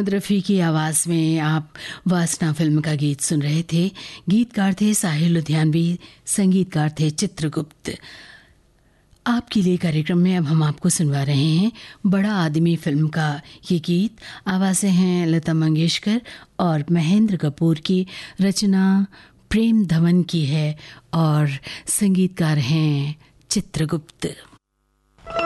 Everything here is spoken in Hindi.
मोहम्मद रफ़ी की आवाज़ में आप वासना फिल्म का गीत सुन रहे थे। गीतकार थे साहिल लुधियानवी, संगीतकार थे चित्रगुप्त। आपके लिए कार्यक्रम में अब हम आपको सुनवा रहे हैं बड़ा आदमी फिल्म का ये गीत। आवाज़ें हैं लता मंगेशकर और महेंद्र कपूर की, रचना प्रेम धवन की है और संगीतकार हैं चित्रगुप्त।